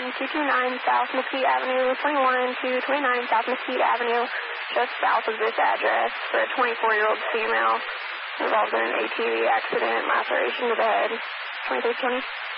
229 South Mesquite Avenue, 21229 South Mesquite Avenue, just south of this address, for a 24-year-old female involved in an ATV accident, laceration to the head, 2320.